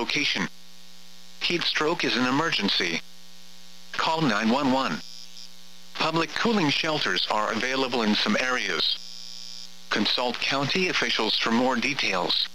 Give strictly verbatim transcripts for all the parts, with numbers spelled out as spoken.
location. Heat stroke is an emergency. Call nine one one. Public cooling shelters are available in some areas. Consult county officials for more details.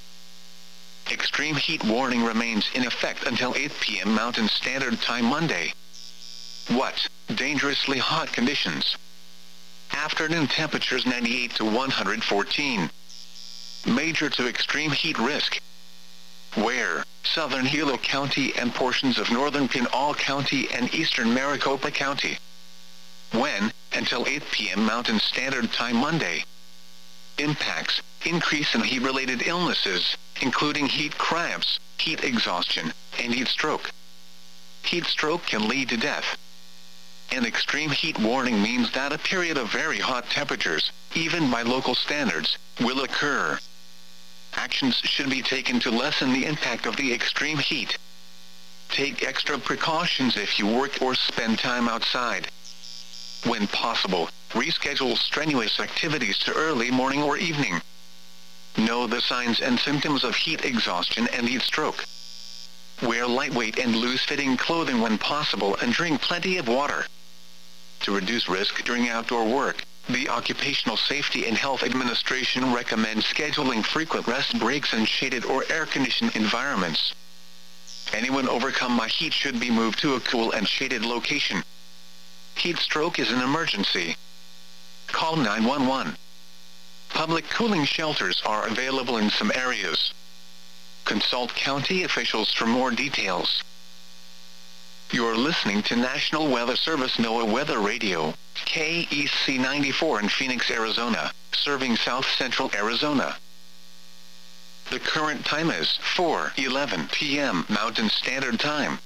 Extreme heat warning remains in effect until eight p m Mountain Standard Time Monday. What? Dangerously hot conditions. Afternoon temperatures ninety-eight to one hundred fourteen. Major to extreme heat risk. Where? Southern Hilo County and portions of northern Pinal County and eastern Maricopa County. When? Until eight p m Mountain Standard Time Monday. Impacts: increase in heat-related illnesses, including heat cramps, heat exhaustion, and heat stroke. Heat stroke can lead to death. An extreme heat warning means that a period of very hot temperatures, even by local standards, will occur. Actions should be taken to lessen the impact of the extreme heat. Take extra precautions if you work or spend time outside. When possible, reschedule strenuous activities to early morning or evening. Know the signs and symptoms of heat exhaustion and heat stroke. Wear lightweight and loose-fitting clothing when possible and drink plenty of water. To reduce risk during outdoor work, the Occupational Safety and Health Administration recommends scheduling frequent rest breaks in shaded or air-conditioned environments. Anyone overcome by heat should be moved to a cool and shaded location. Heat stroke is an emergency. Call nine one one. Public cooling shelters are available in some areas. Consult county officials for more details. You're listening to National Weather Service NOAA Weather Radio, K E C ninety-four in Phoenix, Arizona, serving South Central Arizona. The current time is four eleven p m Mountain Standard Time.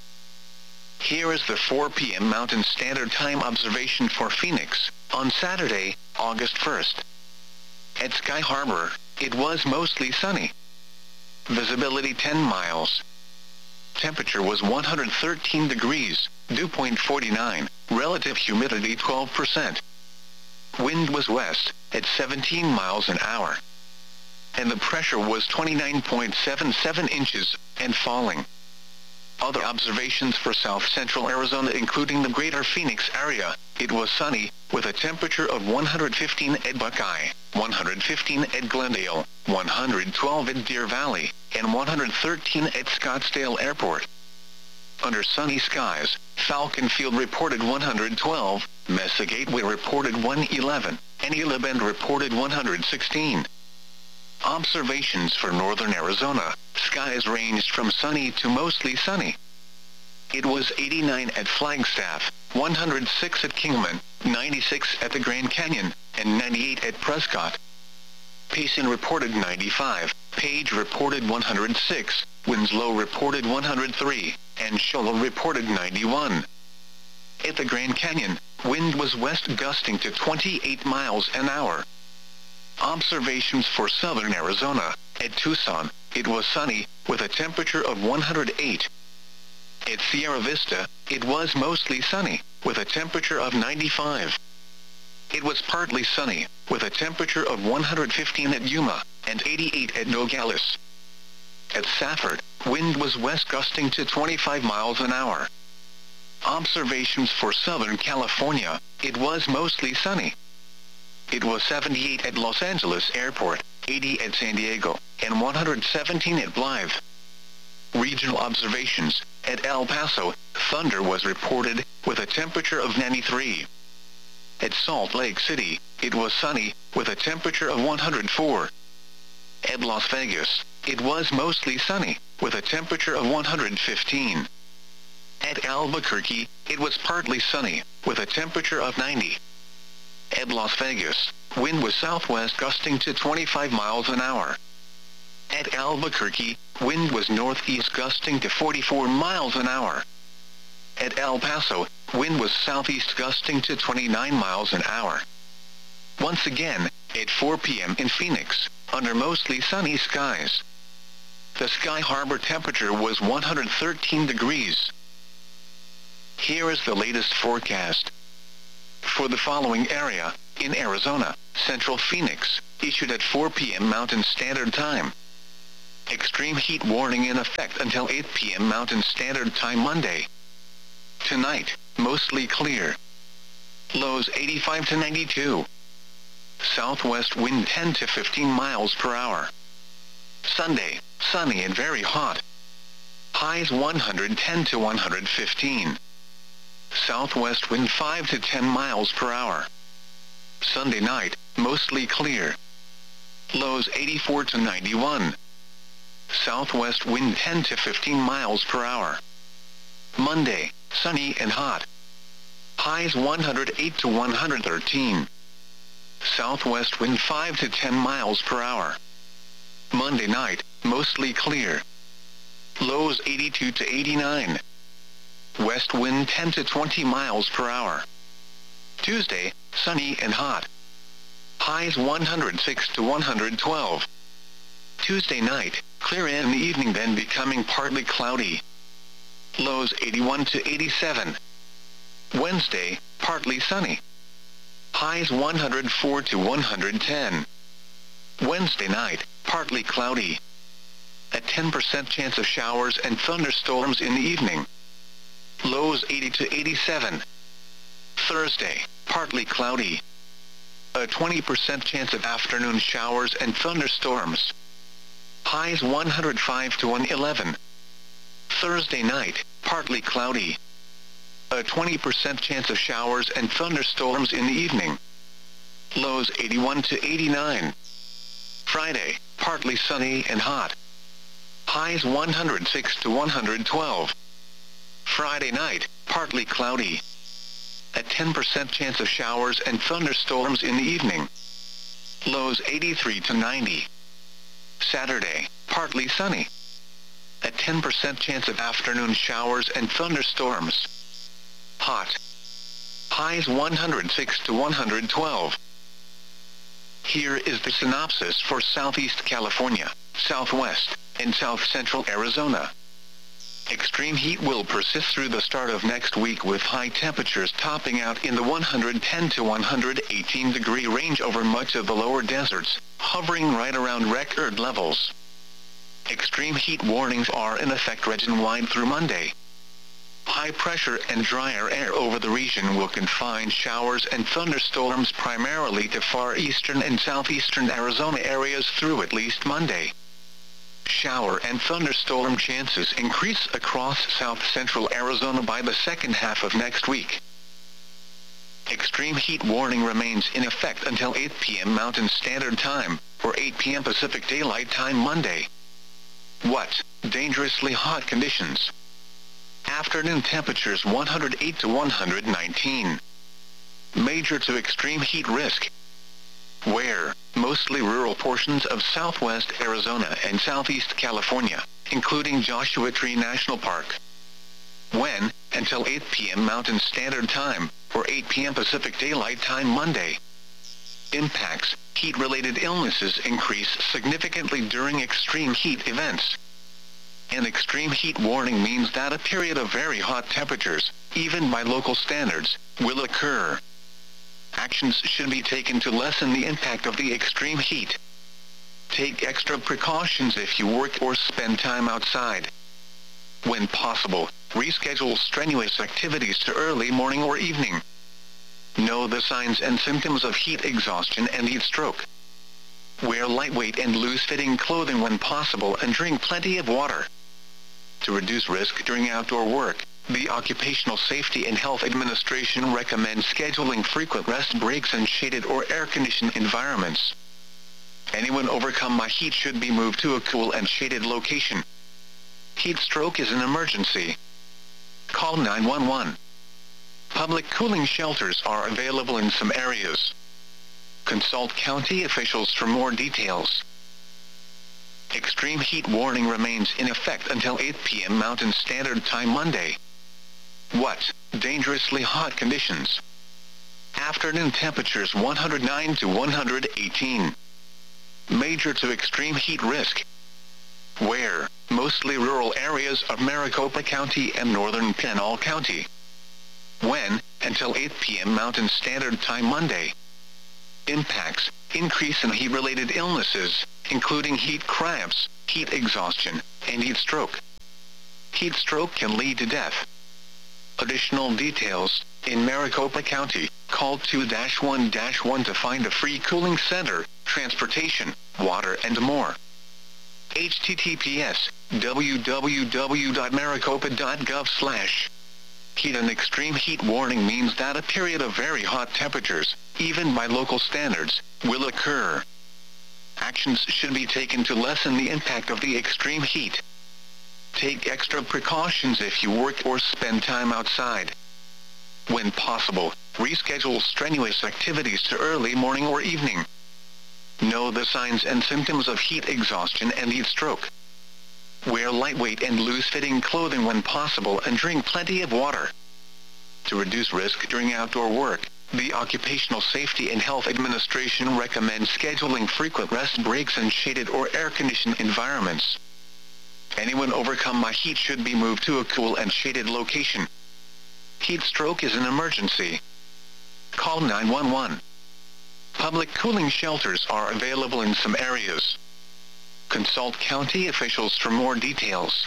Here is the four p m Mountain Standard Time observation for Phoenix, on Saturday, August first. At Sky Harbor, it was mostly sunny. Visibility ten miles. Temperature was one hundred thirteen degrees, dew point forty-nine, relative humidity twelve percent. Wind was west, at seventeen miles an hour. And the pressure was twenty-nine point seven seven inches, and falling. Other observations for South Central Arizona including the greater Phoenix area, it was sunny, with a temperature of one hundred fifteen at Buckeye, one hundred fifteen at Glendale, one hundred twelve at Deer Valley, and one hundred thirteen at Scottsdale Airport. Under sunny skies, Falcon Field reported one hundred twelve, Mesa Gateway reported one hundred eleven, and Gila Bend reported one hundred sixteen. Observations for northern Arizona, skies ranged from sunny to mostly sunny. It was eighty-nine at Flagstaff, one hundred six at Kingman, ninety-six at the Grand Canyon, and ninety-eight at Prescott. Payson reported ninety-five, Page reported one hundred six, Winslow reported one hundred three, and Shola reported ninety-one. At the Grand Canyon, wind was west gusting to twenty-eight miles an hour. Observations for southern Arizona, at Tucson, it was sunny, with a temperature of one hundred eight. At Sierra Vista, it was mostly sunny, with a temperature of ninety-five. It was partly sunny, with a temperature of one hundred fifteen at Yuma, and eighty-eight at Nogales. At Safford, wind was west gusting to twenty-five miles an hour. Observations for Southern California, it was mostly sunny. It was seventy-eight at Los Angeles Airport, eighty at San Diego, and one hundred seventeen at Blythe. Regional observations, at El Paso, thunder was reported, with a temperature of ninety-three. At Salt Lake City, it was sunny, with a temperature of one hundred four. At Las Vegas, it was mostly sunny, with a temperature of one hundred fifteen. At Albuquerque, it was partly sunny, with a temperature of ninety. At Las Vegas, wind was southwest gusting to twenty-five miles an hour. At Albuquerque, wind was northeast gusting to forty-four miles an hour. At El Paso, wind was southeast gusting to twenty-nine miles an hour. Once again, at four p m in Phoenix, under mostly sunny skies. The Sky Harbor temperature was one hundred thirteen degrees. Here is the latest forecast. For the following area, in Arizona, Central Phoenix, issued at four p m Mountain Standard Time. Extreme heat warning in effect until eight p m Mountain Standard Time Monday. Tonight, mostly clear. Lows eighty-five to ninety-two. Southwest wind ten to fifteen miles per hour. Sunday, sunny and very hot. Highs one hundred ten to one hundred fifteen. Southwest wind five to ten miles per hour. Sunday night, mostly clear. Lows eighty-four to ninety-one. Southwest wind ten to fifteen miles per hour. Monday, sunny and hot. Highs one hundred eight to one hundred thirteen. Southwest wind five to ten miles per hour. Monday night, mostly clear. Lows eighty-two to eighty-nine. West wind ten to twenty miles per hour. Tuesday, sunny and hot. Highs one hundred six to one hundred twelve. Tuesday night, clear in the evening then becoming partly cloudy. Lows eighty-one to eighty-seven. Wednesday, partly sunny. Highs one hundred four to one hundred ten. Wednesday night, partly cloudy. A ten percent chance of showers and thunderstorms in the evening. Lows eighty to eighty-seven. Thursday, partly cloudy. A twenty percent chance of afternoon showers and thunderstorms. Highs one hundred five to one hundred eleven. Thursday night, partly cloudy. A twenty percent chance of showers and thunderstorms in the evening. Lows eighty-one to eighty-nine. Friday, partly sunny and hot. Highs one hundred six to one hundred twelve. Friday night, partly cloudy. A ten percent chance of showers and thunderstorms in the evening. Lows eighty-three to ninety. Saturday, partly sunny. A ten percent chance of afternoon showers and thunderstorms. Hot. Highs one hundred six to one hundred twelve. Here is the synopsis for Southeast California, Southwest, and South Central Arizona. Extreme heat will persist through the start of next week with high temperatures topping out in the one hundred ten to one hundred eighteen degree range over much of the lower deserts, hovering right around record levels. Extreme heat warnings are in effect region-wide through Monday. High pressure and drier air over the region will confine showers and thunderstorms primarily to far eastern and southeastern Arizona areas through at least Monday. Shower and thunderstorm chances increase across south-central Arizona by the second half of next week. Extreme heat warning remains in effect until eight p m Mountain Standard Time, or eight p m Pacific Daylight Time Monday. What? Dangerously hot conditions. Afternoon temperatures one hundred eight to one hundred nineteen. Major to extreme heat risk. Where? Mostly rural portions of southwest Arizona and southeast California, including Joshua Tree National Park. When? Until eight p m Mountain Standard Time, or eight p m Pacific Daylight Time Monday. Impacts. Heat-related illnesses increase significantly during extreme heat events. An extreme heat warning means that a period of very hot temperatures, even by local standards, will occur. Actions should be taken to lessen the impact of the extreme heat. Take extra precautions if you work or spend time outside. When possible, reschedule strenuous activities to early morning or evening. Know the signs and symptoms of heat exhaustion and heat stroke. Wear lightweight and loose-fitting clothing when possible and drink plenty of water. To reduce risk during outdoor work, the Occupational Safety and Health Administration recommends scheduling frequent rest breaks in shaded or air-conditioned environments. Anyone overcome by heat should be moved to a cool and shaded location. Heat stroke is an emergency. Call nine one one. Public cooling shelters are available in some areas. Consult county officials for more details. Extreme heat warning remains in effect until eight p m Mountain Standard Time Monday. What? Dangerously hot conditions. Afternoon temperatures one hundred nine to one hundred eighteen. Major to extreme heat risk. Where? Mostly rural areas of Maricopa County and northern Pinal County. When? Until eight p m Mountain Standard Time Monday. Impacts: increase in heat-related illnesses, including heat cramps, heat exhaustion, and heat stroke. Heat stroke can lead to death. Additional details: in Maricopa County, call two one one to find a free cooling center, transportation, water, and more. H T T P S w w w dot maricopa dot gov slash Heat and extreme heat warning means that a period of very hot temperatures, even by local standards, will occur. Actions should be taken to lessen the impact of the extreme heat. Take extra precautions if you work or spend time outside. When possible, reschedule strenuous activities to early morning or evening. Know the signs and symptoms of heat exhaustion and heat stroke. Wear lightweight and loose-fitting clothing when possible and drink plenty of water. To reduce risk during outdoor work, the Occupational Safety and Health Administration recommends scheduling frequent rest breaks in shaded or air-conditioned environments. Anyone overcome by heat should be moved to a cool and shaded location. Heat stroke is an emergency. Call nine one one. Public cooling shelters are available in some areas. Consult county officials for more details.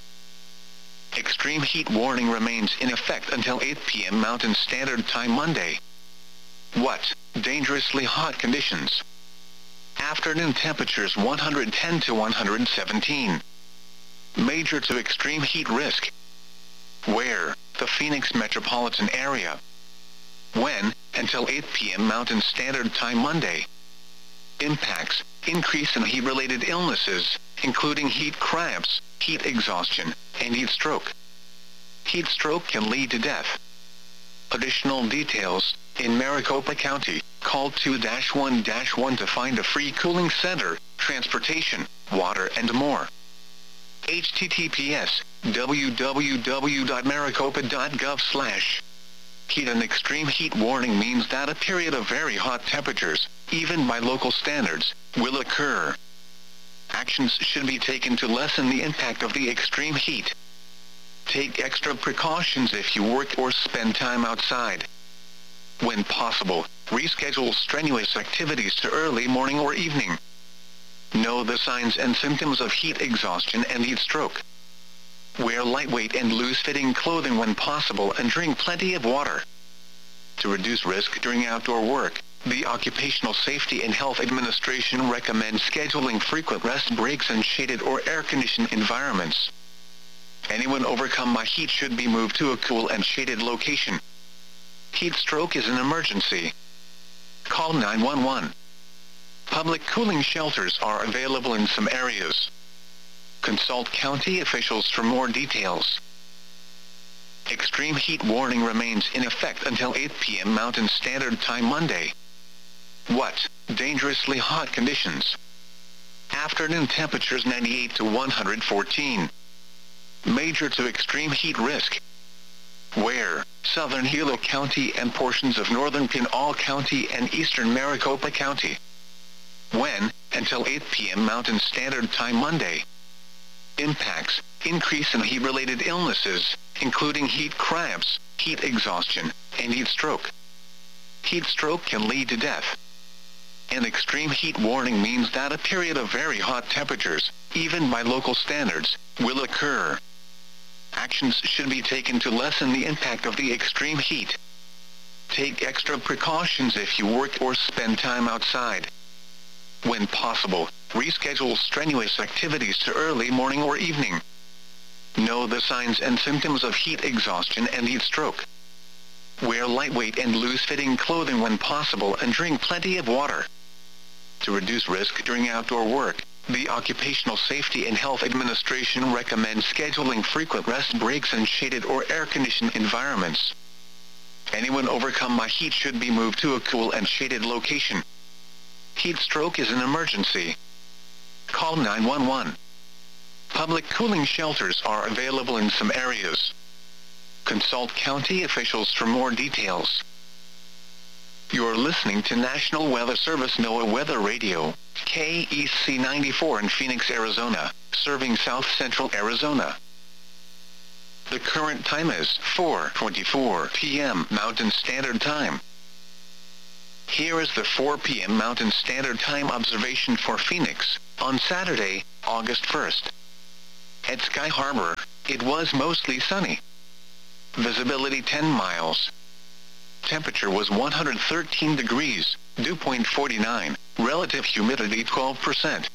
Extreme heat warning remains in effect until eight p m Mountain Standard Time Monday. What? Dangerously hot conditions. Afternoon temperatures one hundred ten to one hundred seventeen. Major to extreme heat risk. Where? The Phoenix metropolitan area. When? Until eight p m Mountain Standard Time Monday. Impacts: increase in heat-related illnesses, including heat cramps, heat exhaustion, and heat stroke. Heat stroke can lead to death. Additional details: in Maricopa County, call two one one to find a free cooling center, transportation, water, and more. H T T P S w w w dot maricopa dot gov slash Heat and extreme heat warning means that a period of very hot temperatures, even by local standards, will occur. Actions should be taken to lessen the impact of the extreme heat. Take extra precautions if you work or spend time outside. When possible, reschedule strenuous activities to early morning or evening. Know the signs and symptoms of heat exhaustion and heat stroke. Wear lightweight and loose-fitting clothing when possible and drink plenty of water. To reduce risk during outdoor work, the Occupational Safety and Health Administration recommends scheduling frequent rest breaks in shaded or air-conditioned environments. Anyone overcome by heat should be moved to a cool and shaded location. Heat stroke is an emergency. Call nine one one. Public cooling shelters are available in some areas. Consult county officials for more details. Extreme heat warning remains in effect until eight p m Mountain Standard Time Monday. What? Dangerously hot conditions. Afternoon temperatures ninety-eight to one hundred fourteen. Major to extreme heat risk. Where? Southern Hilo County and portions of northern Pinal County and eastern Maricopa County. When? Until eight p m Mountain Standard Time Monday. Impacts: increase in heat-related illnesses, including heat cramps, heat exhaustion, and heat stroke. Heat stroke can lead to death. An extreme heat warning means that a period of very hot temperatures, even by local standards, will occur. Actions should be taken to lessen the impact of the extreme heat. Take extra precautions if you work or spend time outside. When possible, reschedule strenuous activities to early morning or evening. Know the signs and symptoms of heat exhaustion and heat stroke. Wear lightweight and loose-fitting clothing when possible and drink plenty of water. To reduce risk during outdoor work, the Occupational Safety and Health Administration recommends scheduling frequent rest breaks in shaded or air-conditioned environments. Anyone overcome by heat should be moved to a cool and shaded location. Heat stroke is an emergency. Call nine one one. Public cooling shelters are available in some areas. Consult county officials for more details. You're listening to National Weather Service NOAA Weather Radio, K E C ninety-four in Phoenix, Arizona, serving south central Arizona. The current time is four twenty-four p m Mountain Standard Time. Here is the four p m Mountain Standard Time observation for Phoenix, on Saturday, August first. At Sky Harbor, it was mostly sunny. Visibility ten miles. Temperature was one hundred thirteen degrees, dew point forty-nine, relative humidity twelve percent.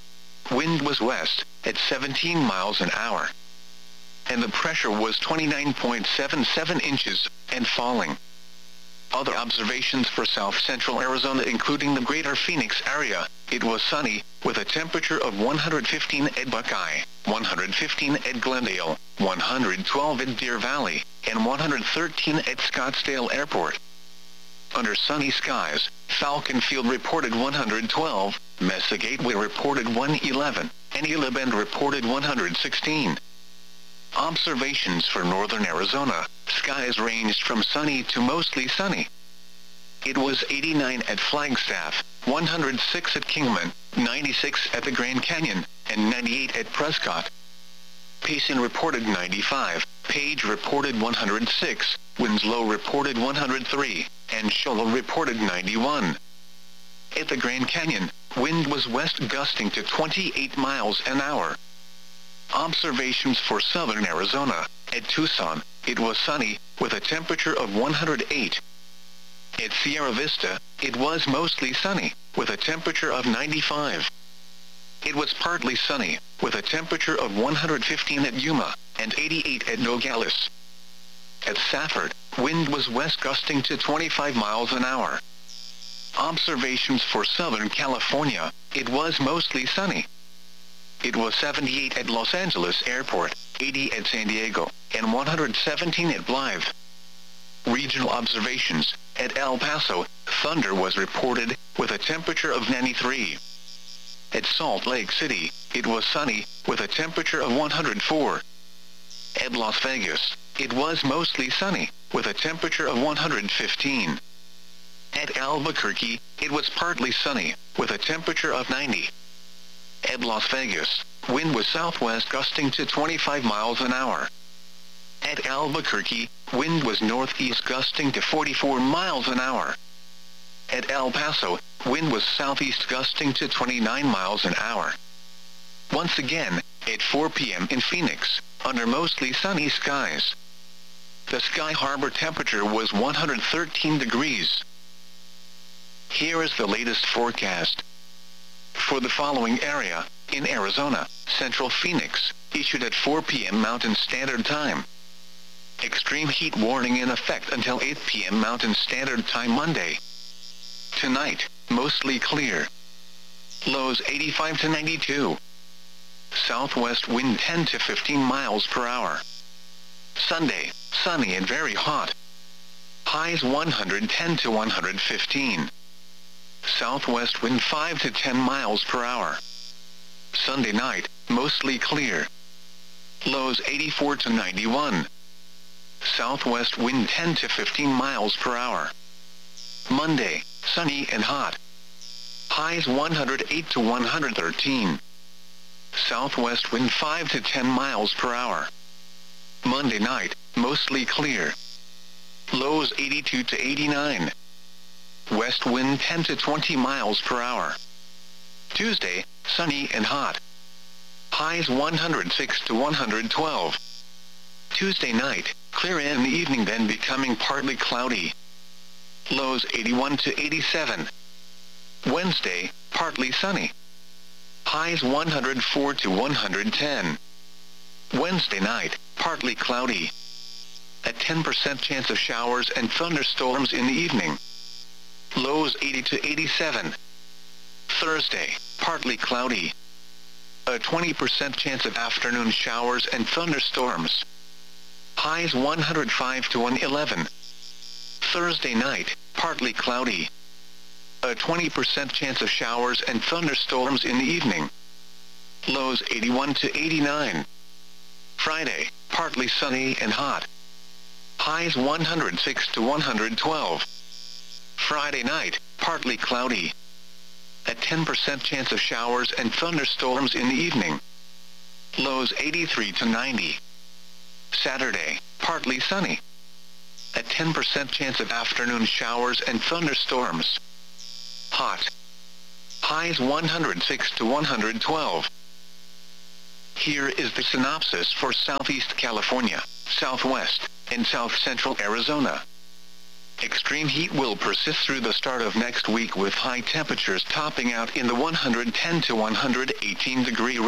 Wind was west, at seventeen miles an hour. And the pressure was twenty-nine point seven seven inches, and falling. Other observations for south-central Arizona including the greater Phoenix area, it was sunny, with a temperature of one hundred fifteen at Buckeye, one hundred fifteen at Glendale, one hundred twelve at Deer Valley, and one hundred thirteen at Scottsdale Airport. Under sunny skies, Falcon Field reported one hundred twelve, Mesa Gateway reported one hundred eleven, and Gila Bend reported one hundred sixteen. Observations for northern Arizona, skies ranged from sunny to mostly sunny. It was eighty-nine at Flagstaff, one hundred six at Kingman, ninety-six at the Grand Canyon, and ninety-eight at Prescott. Payson reported ninety-five, Page reported one hundred six, Winslow reported one hundred three, and Shola reported ninety-one. At the Grand Canyon, wind was west gusting to twenty-eight miles an hour. Observations for southern Arizona, at Tucson, it was sunny, with a temperature of one hundred eight. At Sierra Vista, it was mostly sunny, with a temperature of ninety-five. It was partly sunny, with a temperature of one hundred fifteen at Yuma, and eighty-eight at Nogales. At Safford, wind was west gusting to twenty-five miles an hour. Observations for southern California, it was mostly sunny. It was seventy-eight at Los Angeles Airport, eighty at San Diego, and one hundred seventeen at Blythe. Regional observations, at El Paso, thunder was reported, with a temperature of ninety-three. At Salt Lake City, it was sunny, with a temperature of one hundred four. At Las Vegas, it was mostly sunny, with a temperature of one hundred fifteen. At Albuquerque, it was partly sunny, with a temperature of ninety. At Las Vegas, wind was southwest gusting to twenty-five miles an hour. At Albuquerque, wind was northeast gusting to forty-four miles an hour. At El Paso, wind was southeast gusting to twenty-nine miles an hour. Once again, at four p m in Phoenix, under mostly sunny skies. The Sky Harbor temperature was one hundred thirteen degrees. Here is the latest forecast. For the following area, in Arizona, Central Phoenix, issued at four p m Mountain Standard Time. Extreme heat warning in effect until eight p m Mountain Standard Time Monday. Tonight, mostly clear. Lows eighty-five to ninety-two. Southwest wind ten to fifteen miles per hour. Sunday, sunny and very hot. Highs one hundred ten to one hundred fifteen. Southwest wind five to ten miles per hour. Sunday night, mostly clear. Lows eighty-four to ninety-one. Southwest wind ten to fifteen miles per hour. Monday, sunny and hot. Highs one hundred eight to one hundred thirteen. Southwest wind five to ten miles per hour. Monday night, mostly clear. Lows eighty-two to eighty-nine. West wind ten to twenty miles per hour. Tuesday, sunny and hot. Highs one hundred six to one hundred twelve. Tuesday night, clear in the evening then becoming partly cloudy. Lows eighty-one to eighty-seven. Wednesday, partly sunny. Highs one hundred four to one hundred ten. Wednesday night, partly cloudy. A ten percent chance of showers and thunderstorms in the evening. Lows eighty to eighty-seven. Thursday, partly cloudy. A twenty percent chance of afternoon showers and thunderstorms. Highs one hundred five to one hundred eleven. Thursday night, partly cloudy. A twenty percent chance of showers and thunderstorms in the evening. Lows eighty-one to eighty-nine. Friday, partly sunny and hot. Highs one hundred six to one hundred twelve. Friday night, partly cloudy. A ten percent chance of showers and thunderstorms in the evening. Lows eighty-three to ninety. Saturday, partly sunny. A ten percent chance of afternoon showers and thunderstorms. Hot. Highs one hundred six to one hundred twelve. Here is the synopsis for Southeast California, Southwest, and South Central Arizona. Extreme heat will persist through the start of next week with high temperatures topping out in the one hundred ten to one hundred eighteen degree